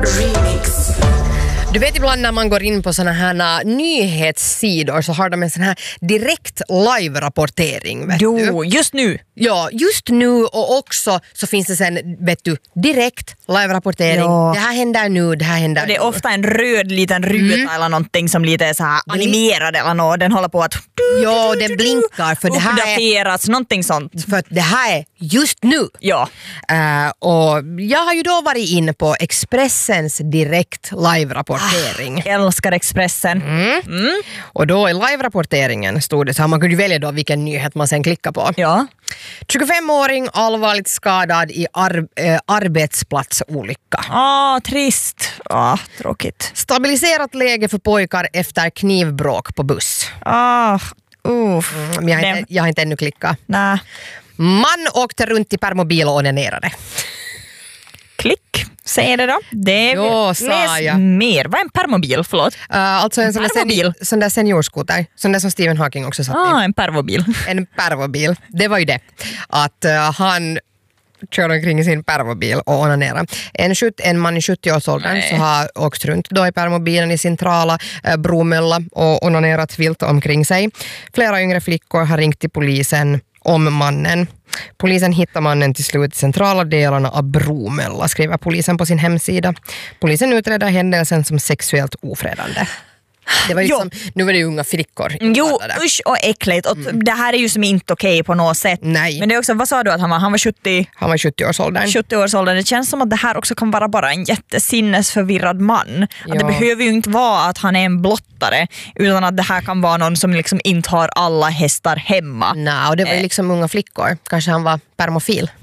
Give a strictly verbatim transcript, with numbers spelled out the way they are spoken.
Du vet ibland när man går in på såna här nyhetssidor så har de en sån här direkt live-rapportering. Vet jo, du? just nu. Ja, just nu och också så finns det sen, vet du, direkt live-rapportering. Ja. Det här händer nu, det här händer Och det är nu. ofta en röd liten ruta mm. eller någonting som lite är så här animerad eller något. Den håller på att ja, den blinkar för det här uppdateras, är, någonting sånt. för att det här är just nu. Ja. Uh, och jag har ju då varit inne på Expressens direkt live-rapportering. Ah, älskar Expressen. Mm. Mm. Och då i live-rapporteringen stod det så här, man kunde välja då vilken nyhet man sen klickar på. Ja. tjugofemåring allvarligt skadad i ar- äh, arbetsplatsolycka. Ah, trist. Ah, tråkigt. Stabiliserat läge för pojkar efter knivbråk på buss. Ah, uff. Mm, jag, har inte, jag har inte ännu klickat. Nä. Man åkte runt i permobil och onanerade. Klick, säger det då. Det Jo, sa läs jag. mer. Vad är en permobil? Förlåt. Uh, alltså en, en sån, där sen, sån där seniorskoter. Sån där som Stephen Hawking också satt Ah, i. en pervobil. En pervobil. Det var ju det. Att uh, han körde omkring i sin pervobil och onanerade. En, en man i sjuttio-årsåldern så har åkt runt då i permobilen i centrala uh, Bromölla och onanerat vilt omkring sig. Flera yngre flickor har ringt till polisen om mannen. Polisen hittar mannen till slut i centrala delarna av Bromölla, skriver polisen på sin hemsida. Polisen utreder händelsen som sexuellt ofredande. Det var liksom, nu var det ju unga flickor. Jo, usch och äckligt. Och mm. det här är ju som inte okej på något sätt. Nej. Men det är också, vad sa du att han var? Han var sjuttio? Han var sjuttio-årsåldern. sjuttio-årsåldern. Det känns som att det här också kan vara bara en jättesinnesförvirrad man. Att det behöver ju inte vara att han är en blottare, utan att det här kan vara någon som liksom inte har alla hästar hemma. Nej, och det var ju liksom unga flickor. Kanske han var permofil.